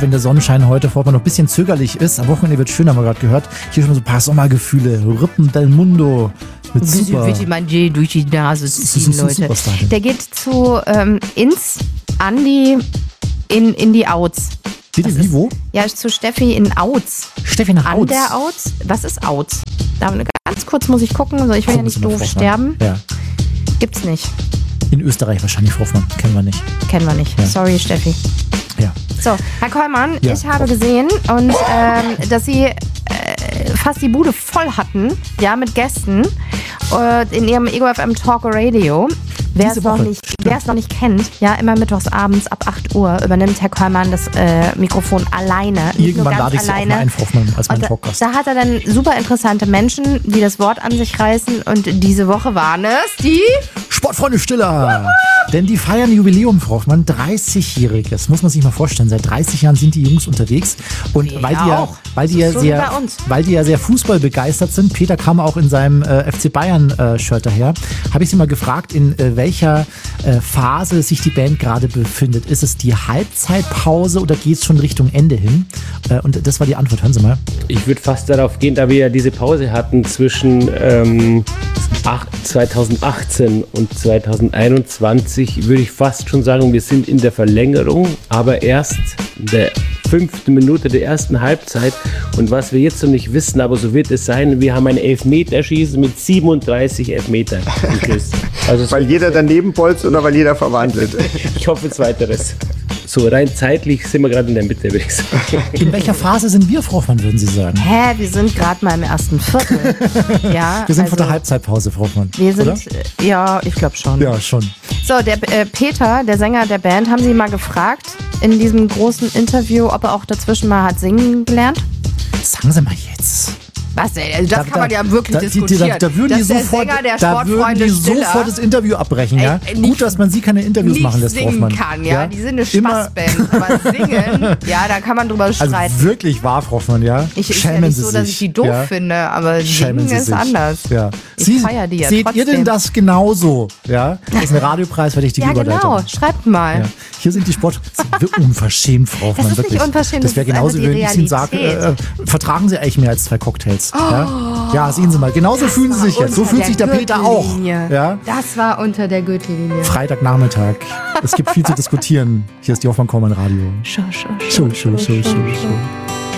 wenn der Sonnenschein heute vor noch ein bisschen zögerlich ist. Am Wochenende wird schön, haben wir gerade gehört. Hier schon so ein paar Sommergefühle. Rippen del Mundo. Mit super. Vitamin D durch die Nase ziehen, Leute. Superstar. Der geht zu Andi in die Outs. Bitte, wie, wo? Ja, zu Steffi in Outs. Steffi nach An Outs. der Outs? Was ist Outs? Ganz kurz muss ich gucken, ich will ja nicht doof sterben. Ja. Gibt's nicht. In Österreich wahrscheinlich, Frau Hoffmann. Kennen wir nicht. Kennen wir nicht. Ja. Sorry, Steffi. Ja. So, Herr Kollmann, Ja. ich habe gesehen, und dass Sie fast die Bude voll hatten, ja, mit Gästen in Ihrem Ego FM Talk Radio. Wer es noch nicht kennt, ja, immer mittwochs abends ab 8 Uhr übernimmt Herr Kollmann das Mikrofon alleine. Irgendwann lade ich Sie auch mal ein, Frau Hoffmann, als mein Talkgast. Da hat er dann super interessante Menschen, die das Wort an sich reißen, und diese Woche waren es die Sportfreunde Stiller! Denn die feiern Jubiläum, Frau Hoffmann, 30-jähriges. Muss man sich mal vorstellen. Seit 30 Jahren sind die Jungs unterwegs. Und weil die ja sehr fußballbegeistert sind, Peter kam auch in seinem FC Bayern-Shirt daher, habe ich sie mal gefragt, in welcher Phase sich die Band gerade befindet. Ist es die Halbzeitpause oder geht es schon Richtung Ende hin? Und das war die Antwort. Hören Sie mal. Ich würde fast darauf gehen, da wir ja diese Pause hatten zwischen 2018 und 2021, würde ich fast schon sagen, wir sind in der Verlängerung, aber erst in der 5. Minute der ersten Halbzeit. Und was wir jetzt noch nicht wissen, aber so wird es sein, wir haben ein Elfmeterschießen mit 37 Elfmetern. Also weil jeder daneben bolzt oder weil jeder verwandelt? Ich hoffe zweiteres. So rein zeitlich sind wir gerade in der Mitte, würde ich sagen. In welcher Phase sind wir, Frau Hoffmann, würden Sie sagen? wir sind gerade mal im ersten Viertel. Ja, Wir sind vor der Halbzeitpause, Frau Hoffmann. Wir sind, oder? ja, ich glaube schon. Ja, schon. So, der Peter, der Sänger der Band, haben Sie mal gefragt in diesem großen Interview, ob er auch dazwischen mal hat singen gelernt? Sagen Sie mal jetzt. Was denn? Also das kann man ja wirklich diskutieren. Da würden die sofort das Interview abbrechen. Ja? Gut, dass man sie keine Interviews machen lässt, Frau Hoffmann. Kann, ja. Die sind eine Spaßband. Aber singen, ja, da kann man drüber streiten. Also wirklich wahr, Frau Hoffmann, ja. Ist ja nicht so, dass ich die doof finde, aber singen ist anders. Ja. Ich feiere die ja seht trotzdem. ihr denn das genauso? Ja? Das ist ein Radiopreis, weil ich die Überleitung. Ja, genau. Schreibt mal. Ja. Hier sind die Sport... Das ist unverschämt, Frau Hoffmann. Das ist wirklich. nicht unverschämt, das wäre genauso, also wenn ich Ihnen sage, vertragen Sie eigentlich mehr als 2 Cocktails. Ja, sehen Sie mal. Genauso fühlen Sie sich jetzt. So fühlt sich der Peter auch. Ja? Das war unter der Gürtellinie. Freitagnachmittag. Es gibt viel zu diskutieren. Hier ist die Hoffmann-Kollmann Radio. Show.